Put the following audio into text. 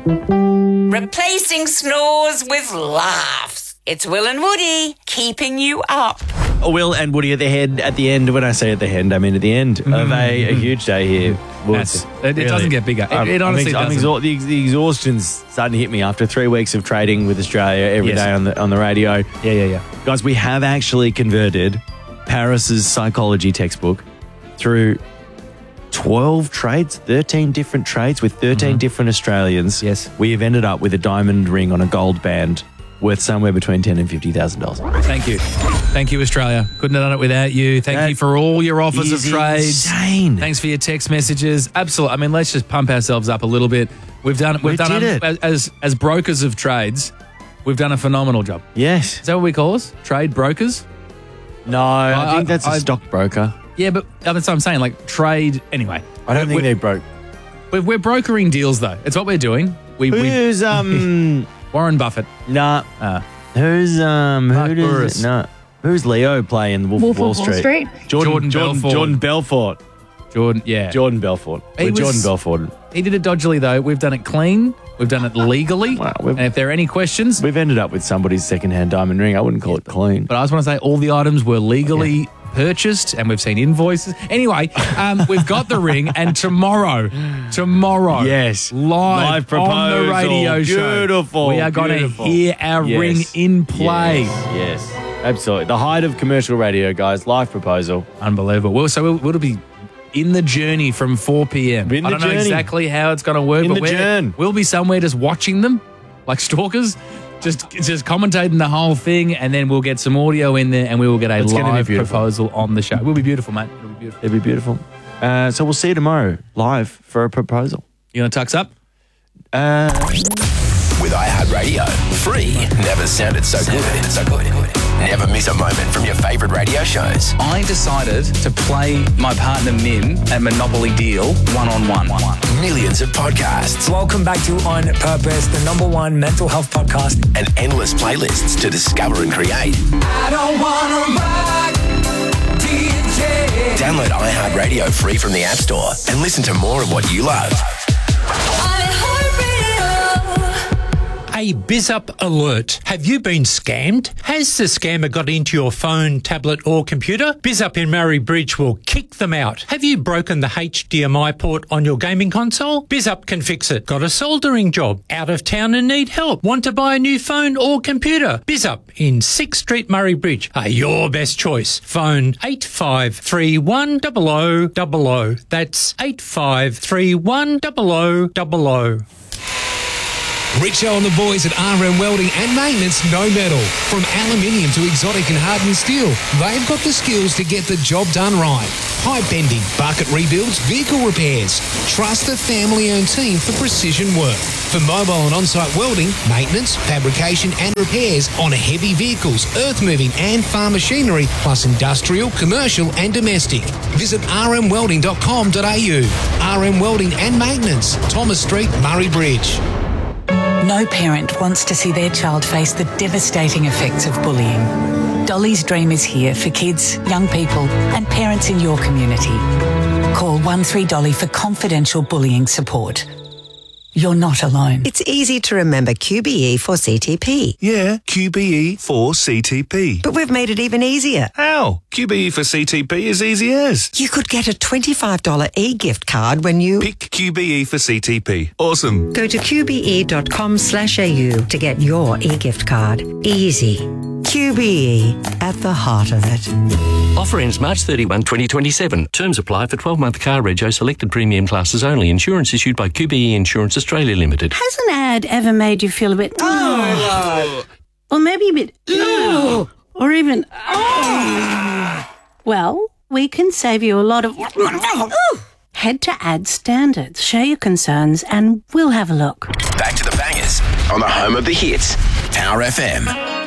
Replacing snores with laughs. It's Will and Woody keeping you up. Will and Woody at the end. When I say at the end, I mean at the end of a huge day here. It doesn't get bigger. It honestly doesn't. The exhaustion's starting to hit me after 3 weeks of trading with Australia every day on the radio. Yeah. Guys, we have actually converted Paris's psychology textbook through 12 trades, 13 different trades with 13 different Australians. Yes. We have ended up with a diamond ring on a gold band worth somewhere between $10,000 and $50,000. Thank you, Australia. Couldn't have done it without you. Thank you for all your offers of trades. Insane. Thanks for your text messages. Absolutely. I mean, let's just pump ourselves up a little bit. We've done it as brokers of trades. We've done a phenomenal job. Yes. Is that what we call us? Trade brokers? No, I think that's a stockbroker. Yeah, but that's what I'm saying. Like trade. Anyway, I don't think they broke. We're brokering deals, though. It's what we're doing. Who's Warren Buffett? Nah. Who's Burris. Who's Leo playing Wolf of Wall Street? Jordan Belfort. Jordan Belfort. Jordan Belfort. Jordan Belfort. He did it dodgily, though. We've done it clean. We've done it legally. Wow, and if there are any questions... We've ended up with somebody's second-hand diamond ring. I wouldn't call it clean. But I just want to say all the items were legally purchased and we've seen invoices. Anyway, we've got the ring and tomorrow, yes, live proposal on the radio show, beautiful, we are going to hear our ring in play. Yes, absolutely. The height of commercial radio, guys. Live proposal. Unbelievable. So we'll be in the journey from 4 p.m. I don't know exactly how it's going to work, but we'll be somewhere just watching them like stalkers. Just commentating the whole thing, and then we'll get some audio in there, and we will get a live proposal on the show. It will be beautiful, mate. It'll be beautiful. So we'll see you tomorrow live for a proposal. You want to tux up? With iHeartRadio, free never sounded so good. Never miss a moment from your favourite radio shows. I decided to play my partner Min at Monopoly Deal one-on-one. Millions of podcasts. Welcome back to On Purpose, the #1 mental health podcast. And endless playlists to discover and create. I don't want to rock DJ. Download iHeartRadio free from the App Store and listen to more of what you love. A BizUp alert. Have you been scammed? Has the scammer got into your phone, tablet or computer? BizUp in Murray Bridge will kick them out. Have you broken the HDMI port on your gaming console? BizUp can fix it. Got a soldering job? Out of town and need help? Want to buy a new phone or computer? BizUp in 6th Street, Murray Bridge are your best choice. Phone 8531 0000. That's 8531 0000. Richo and the boys at RM Welding and Maintenance know metal. From aluminium to exotic and hardened steel, they've got the skills to get the job done right. Pipe bending, bucket rebuilds, vehicle repairs. Trust the family-owned team for precision work. For mobile and on-site welding, maintenance, fabrication and repairs on heavy vehicles, earth-moving and farm machinery, plus industrial, commercial and domestic. Visit rmwelding.com.au. RM Welding and Maintenance, Thomas Street, Murray Bridge. No parent wants to see their child face the devastating effects of bullying. Dolly's Dream is here for kids, young people and parents in your community. Call 13Dolly for confidential bullying support. You're not alone. It's easy to remember QBE for CTP. Yeah, QBE for CTP. But we've made it even easier. How? QBE for CTP is easy as. You could get a $25 e-gift card when you... Pick QBE for CTP. Awesome. Go to qbe.com/au to get your e-gift card. Easy. QBE, at the heart of it. Offer ends March 31, 2027. Terms apply for 12-month car rego selected premium classes only. Insurance issued by QBE Insurance Australia Limited. Has an ad ever made you feel a bit... or maybe a bit... or even... Well, we can save you a lot of... Head to Ad Standards, share your concerns, and we'll have a look. Back to the bangers on the home of the hits, Tower FM.